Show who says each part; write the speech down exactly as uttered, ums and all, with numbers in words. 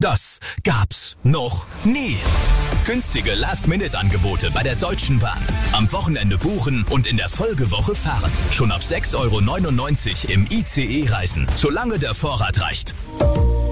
Speaker 1: Das gab's noch nie. Günstige Last-Minute-Angebote bei der Deutschen Bahn. Am Wochenende buchen und in der Folgewoche fahren. Schon ab sechs Euro neunundneunzig im I C E reisen, solange der Vorrat reicht.